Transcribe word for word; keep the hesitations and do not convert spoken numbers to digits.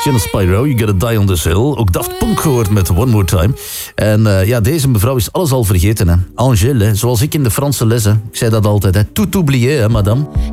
Jenna Spyro, You Gotta Die on This Hill. Ook Daft Punk gehoord met One More Time. En uh, ja, deze mevrouw is alles al vergeten. Hè. Angèle, hè. Zoals ik in de Franse les. Hè. Ik zei dat altijd. Hè. Tout oublié, hè, madame.